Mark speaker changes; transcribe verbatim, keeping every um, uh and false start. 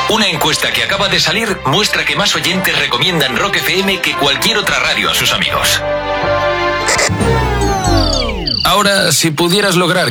Speaker 1: Una encuesta que acaba de salir muestra que más oyentes recomiendan Rock F M que cualquier otra radio a sus amigos. Ahora, si pudieras lograr